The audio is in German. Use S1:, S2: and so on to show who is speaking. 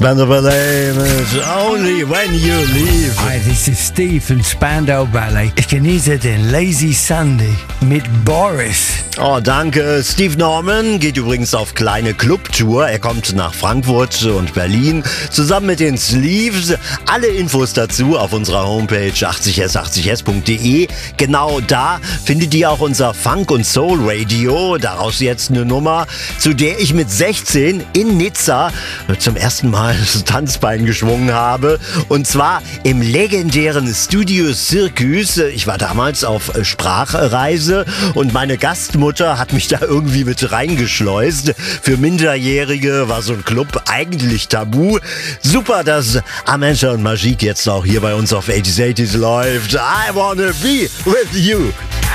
S1: Spandau Ballet mit Only When You Leave.
S2: Hi, this is Steve from Spandau Ballet. Ich genieße den Lazy Sunday mit Boris.
S1: Oh, danke. Steve Norman geht übrigens auf kleine Clubtour. Er kommt nach Frankfurt und Berlin zusammen mit den Sleeves. Alle Infos dazu auf unserer Homepage 80s80s.de. Genau da findet ihr auch unser Funk- und Soul-Radio. Daraus jetzt eine Nummer, zu der ich mit 16 in Nizza zum ersten Mal das Tanzbein geschwungen habe. Und zwar im legendären Studio Circus. Ich war damals auf Sprachreise und meine Gastmutter hat mich da irgendwie mit reingeschleust. Für Minderjährige war so ein Club eigentlich tabu. Super, dass Amenta und Magique jetzt auch hier bei uns auf 80s läuft. I wanna be with you.